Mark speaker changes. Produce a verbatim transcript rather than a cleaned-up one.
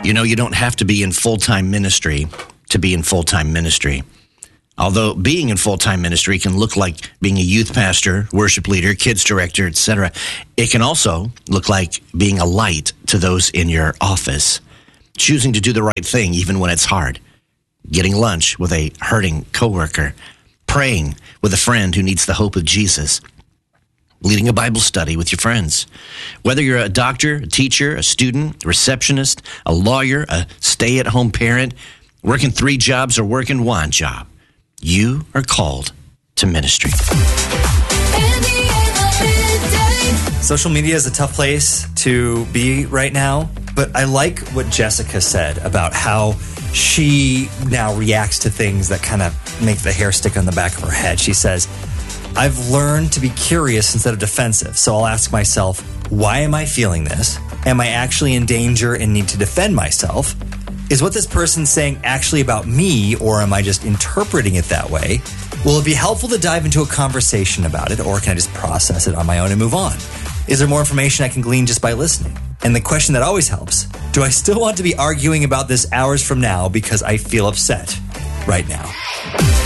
Speaker 1: You know, you don't have to be in full-time ministry to be in full-time ministry. Although being in full-time ministry can look like being a youth pastor, worship leader, kids director, et cetera, it can also look like being a light to those in your office, choosing to do the right thing even when it's hard, getting lunch with a hurting coworker, praying with a friend who needs the hope of Jesus, leading a Bible study with your friends. Whether you're a doctor, a teacher, a student, a receptionist, a lawyer, a stay-at-home parent, working three jobs or working one job, you are called to ministry.
Speaker 2: Social media is a tough place to be right now, but I like what Jessica said about how she now reacts to things that kind of make the hair stick on the back of her head. She says, I've learned to be curious instead of defensive. So I'll ask myself, why am I feeling this? Am I actually in danger and need to defend myself? Is what this person's saying actually about me, or am I just interpreting it that way? Will it be helpful to dive into a conversation about it, or can I just process it on my own and move on? Is there more information I can glean just by listening? And the question that always helps, do I still want to be arguing about this hours from now because I feel upset right now?